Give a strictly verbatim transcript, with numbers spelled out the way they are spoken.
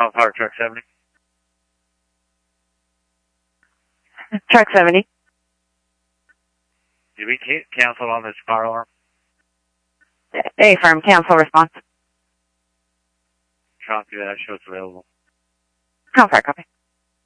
Call Power Truck seventy. Truck seventy. Did we cancel on this car alarm? A firm, cancel response. Copy that, show it's available. Confirm, copy.